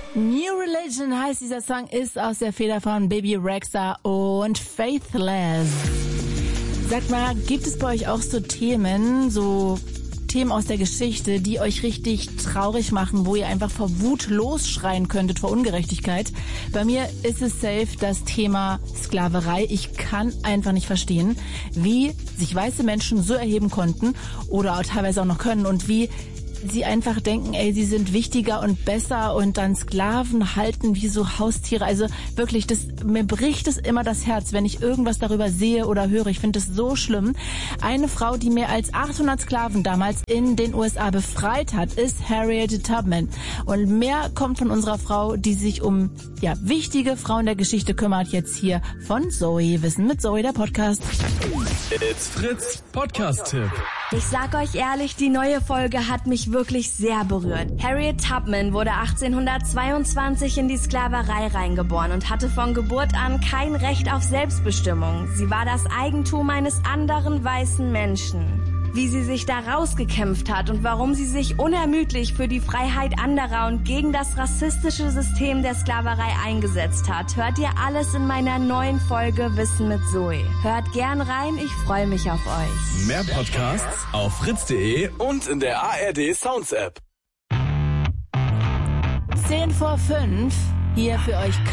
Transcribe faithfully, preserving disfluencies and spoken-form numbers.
New Religion heißt dieser Song, ist aus der Feder von Baby Rexha und Faithless. Sag mal, gibt es bei euch auch so Themen, so Themen aus der Geschichte, die euch richtig traurig machen, wo ihr einfach vor Wut losschreien könntet, vor Ungerechtigkeit? Bei mir ist es safe das Thema Sklaverei. Ich kann einfach nicht verstehen, wie sich weiße Menschen so erheben konnten oder teilweise auch noch können und wie sie einfach denken, ey, sie sind wichtiger und besser und dann Sklaven halten wie so Haustiere. Also wirklich, das, mir bricht es immer das Herz, wenn ich irgendwas darüber sehe oder höre. Ich finde es so schlimm. Eine Frau, die mehr als achthundert Sklaven damals in den U S A befreit hat, ist Harriet Tubman. Und mehr kommt von unserer Frau, die sich um ja wichtige Frauen der Geschichte kümmert, jetzt hier von Zoe. Wissen mit Zoe, der Podcast. It's Fritz Podcast-Tipp. Ich sag euch ehrlich, die neue Folge hat mich wirklich sehr berührt. Harriet Tubman wurde achtzehnhundertzweiundzwanzig in die Sklaverei reingeboren und hatte von Geburt an kein Recht auf Selbstbestimmung. Sie war das Eigentum eines anderen weißen Menschen. Wie sie sich da rausgekämpft hat und warum sie sich unermüdlich für die Freiheit anderer und gegen das rassistische System der Sklaverei eingesetzt hat, hört ihr alles in meiner neuen Folge Wissen mit Zoe. Hört gern rein, ich freue mich auf euch. Mehr Podcasts auf fritz punkt de und in der A R D Sounds App. zehn vor fünf, hier für euch